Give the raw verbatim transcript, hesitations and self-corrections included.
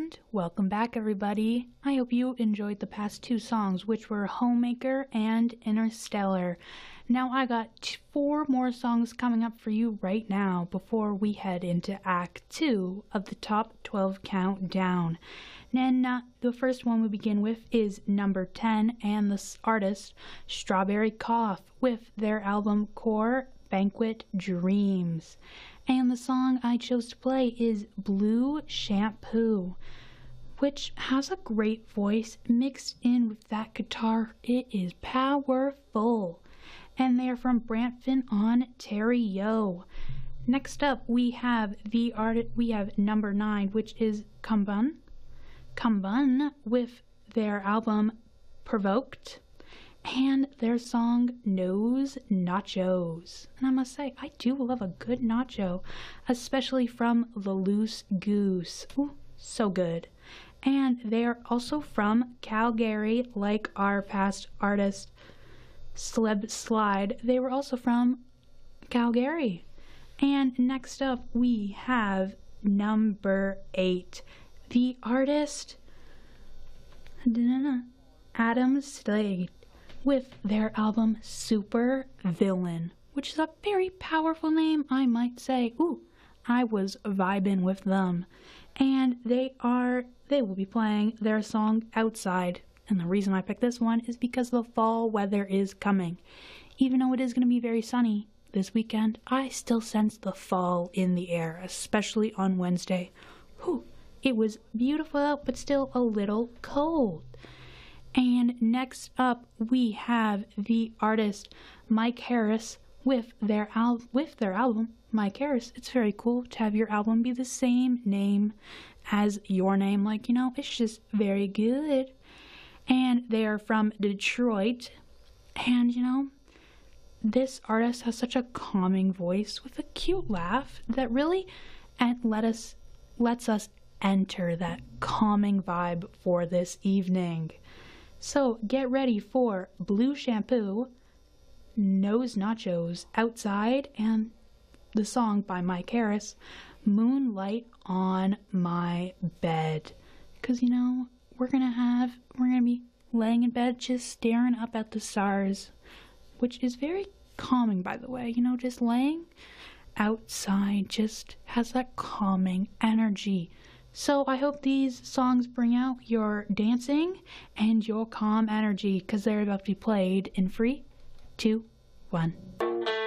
And welcome back, everybody. I hope you enjoyed the past two songs, which were Homemaker and Interstellar. Now I got t- four more songs coming up for you right now before we head into Act two of the Top twelve Countdown. And uh, the first one we begin with is number ten, and the artist Strawberry Cough with their album Core Banquet Dreams. And the song I chose to play is Blue Shampoo, which has a great voice mixed in with that guitar. It is powerful. And they're from Brampton, Ontario. Next up, we have the art. We have number nine, which is Kumbun. Kumbun with their album Provoked and their song Nose Nachos. And I must say, I do love a good nacho, especially from the Loose Goose. Ooh, so good. And they are also from Calgary, like our past artist Sleb Slide. They were also from Calgary. And next up, we have number eight. The artist Adam Slade with their album Super Villain, which is a very powerful name, I might say. Ooh, I was vibing with them. And they are, they will be playing their song Outside. And the reason I picked this one is because the fall weather is coming. Even though it is going to be very sunny this weekend, I still sense the fall in the air, especially on Wednesday. Whew, it was beautiful out, but still a little cold. And next up, we have the artist Mike Harris with their al- with their album Mike Harris. It's very cool to have your album be the same name as your name. Like, you know, it's just very good. And they are from Detroit. And, you know, this artist has such a calming voice with a cute laugh that really let us lets us enter that calming vibe for this evening. So get ready for Blue Shampoo, Nose Nachos, Outside, and the song by Mike Harris, Moonlight on My Bed. Because, you know, we're going to have, we're going to be laying in bed just staring up at the stars, which is very calming, by the way. You know, just laying outside just has that calming energy. So I hope these songs bring out your dancing and your calm energy, because they're about to be played in three, two, one.